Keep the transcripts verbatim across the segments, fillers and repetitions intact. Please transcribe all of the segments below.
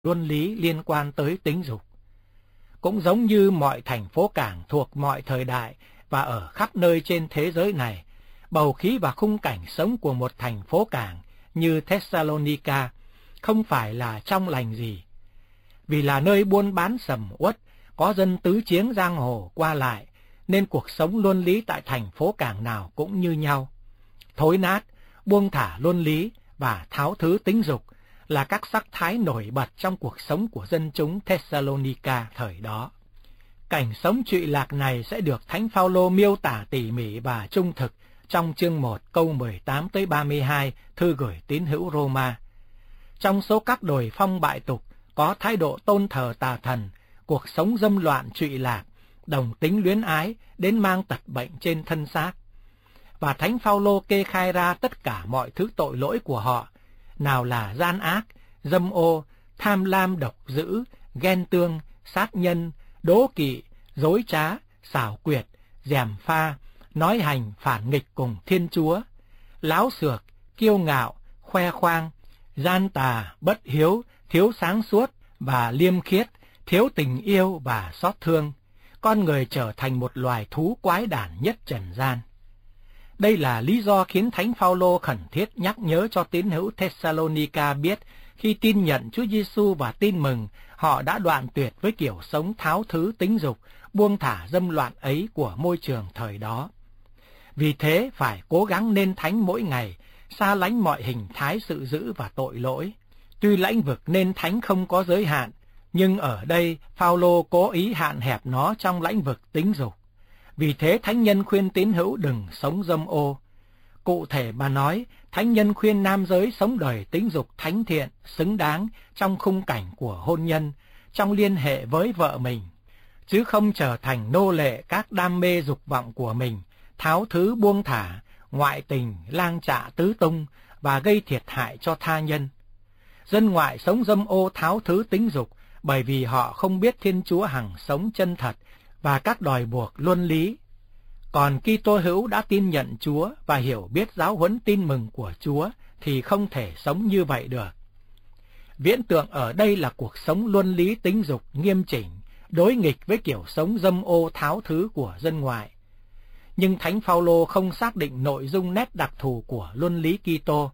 luân lý liên quan tới tính dục. Cũng giống như mọi thành phố cảng thuộc mọi thời đại và ở khắp nơi trên thế giới này, bầu khí và khung cảnh sống của một thành phố cảng như Thessalonica không phải là trong lành gì. Vì là nơi buôn bán sầm uất, có dân tứ chiếng giang hồ qua lại, nên cuộc sống luân lý tại thành phố cảng nào cũng như nhau. Thối nát, buông thả luân lý và tháo thứ tính dục là các sắc thái nổi bật trong cuộc sống của dân chúng Thessalonica thời đó. Cảnh sống trụy lạc này sẽ được Thánh Phaolô miêu tả tỉ mỉ và trung thực trong chương một câu mười tám tới ba mươi hai thư gửi tín hữu Roma. Trong số các đồi phong bại tục có thái độ tôn thờ tà thần, cuộc sống dâm loạn trụy lạc, đồng tính luyến ái đến mang tật bệnh trên thân xác. Và Thánh Phaolô kê khai ra tất cả mọi thứ tội lỗi của họ, nào là gian ác, dâm ô, tham lam độc dữ, ghen tương, sát nhân, đố kỵ, dối trá, xảo quyệt, gièm pha, nói hành phản nghịch cùng Thiên Chúa, láo xược, kiêu ngạo, khoe khoang, gian tà, bất hiếu, thiếu sáng suốt và liêm khiết, thiếu tình yêu và xót thương. Con người trở thành một loài thú quái đản nhất trần gian. Đây là lý do khiến Thánh Phaolô khẩn thiết nhắc nhớ cho tín hữu Thessalonica biết khi tin nhận Chúa Giêsu và tin mừng, họ đã đoạn tuyệt với kiểu sống tháo thứ tính dục, buông thả dâm loạn ấy của môi trường thời đó. Vì thế phải cố gắng nên thánh mỗi ngày, xa lánh mọi hình thái sự dữ và tội lỗi. Tuy lãnh vực nên thánh không có giới hạn, nhưng ở đây Phaolô cố ý hạn hẹp nó trong lãnh vực tính dục. Vì thế thánh nhân khuyên tín hữu đừng sống dâm ô. Cụ thể mà nói, thánh nhân khuyên nam giới sống đời tính dục thánh thiện, xứng đáng trong khung cảnh của hôn nhân, trong liên hệ với vợ mình, chứ không trở thành nô lệ các đam mê dục vọng của mình, tháo thứ buông thả, ngoại tình, lang trạ tứ tung và gây thiệt hại cho tha nhân. Dân ngoại sống dâm ô tháo thứ tính dục bởi vì họ không biết Thiên Chúa hằng sống chân thật và các đòi buộc luân lý. Còn Kitô hữu đã tin nhận Chúa và hiểu biết giáo huấn tin mừng của Chúa thì không thể sống như vậy được. Viễn tượng ở đây là cuộc sống luân lý tính dục nghiêm chỉnh, đối nghịch với kiểu sống dâm ô tháo thứ của dân ngoại. Nhưng Thánh Phaolô không xác định nội dung nét đặc thù của luân lý Kitô.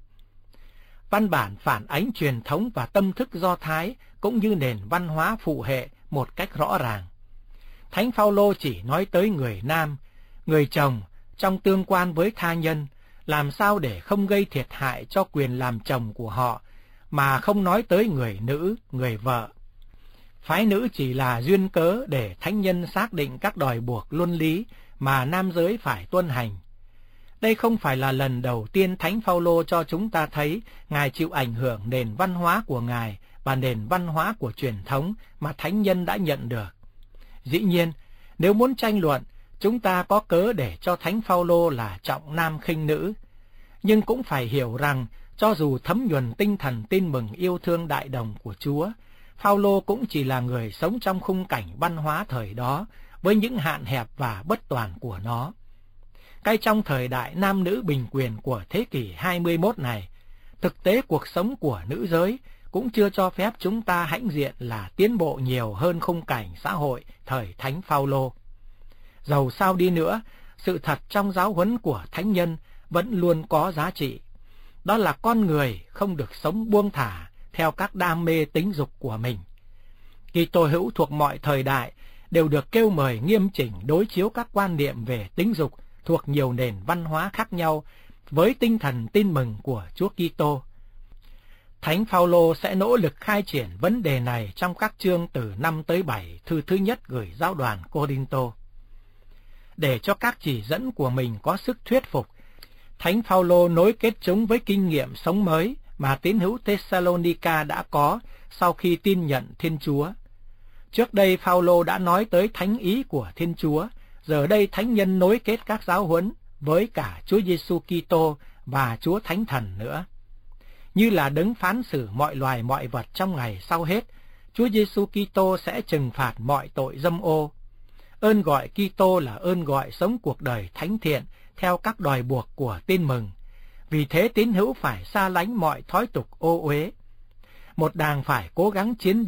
Văn bản phản ánh truyền thống và tâm thức Do Thái cũng như nền văn hóa phụ hệ một cách rõ ràng. Thánh Phaolô chỉ nói tới người nam, người chồng trong tương quan với tha nhân, làm sao để không gây thiệt hại cho quyền làm chồng của họ, mà không nói tới người nữ, người vợ. Phái nữ chỉ là duyên cớ để thánh nhân xác định các đòi buộc luân lý mà nam giới phải tuân hành. Đây không phải là lần đầu tiên Thánh Phaolô cho chúng ta thấy Ngài chịu ảnh hưởng nền văn hóa của Ngài và nền văn hóa của truyền thống mà thánh nhân đã nhận được. Dĩ nhiên, nếu muốn tranh luận, chúng ta có cớ để cho Thánh Phaolô là trọng nam khinh nữ. Nhưng cũng phải hiểu rằng, cho dù thấm nhuần tinh thần tin mừng yêu thương đại đồng của Chúa, Phaolô cũng chỉ là người sống trong khung cảnh văn hóa thời đó, với những hạn hẹp và bất toàn của nó. Cái trong thời đại nam nữ bình quyền của thế kỷ hai mươi mốt này, thực tế cuộc sống của nữ giới cũng chưa cho phép chúng ta hãnh diện là tiến bộ nhiều hơn khung cảnh xã hội thời Thánh Phaolô. Dầu sao đi nữa, sự thật trong giáo huấn của thánh nhân vẫn luôn có giá trị. Đó là con người không được sống buông thả theo các đam mê tính dục của mình. Kitô hữu thuộc mọi thời đại đều được kêu mời nghiêm chỉnh đối chiếu các quan niệm về tính dục thuộc nhiều nền văn hóa khác nhau với tinh thần tin mừng của Chúa Kitô. Thánh Phaolô sẽ nỗ lực khai triển vấn đề này trong các chương từ năm tới bảy thư thứ nhất gửi giáo đoàn Cô-rinh-tô. Để cho các chỉ dẫn của mình có sức thuyết phục, Thánh Phaolô nối kết chúng với kinh nghiệm sống mới mà tín hữu Thessalonica đã có sau khi tin nhận Thiên Chúa. Trước đây Phaolô đã nói tới thánh ý của Thiên Chúa, giờ đây thánh nhân nối kết các giáo huấn với cả Chúa Giêsu Kitô và Chúa Thánh Thần nữa. Như là đấng phán xử mọi loài mọi vật trong ngày sau hết, Chúa Giêsu Kitô sẽ trừng phạt mọi tội dâm ô. Ơn gọi Kitô là ơn gọi sống cuộc đời thánh thiện theo các đòi buộc của tin mừng. Vì thế tín hữu phải xa lánh mọi thói tục ô uế. một đảng phải cố gắng chiến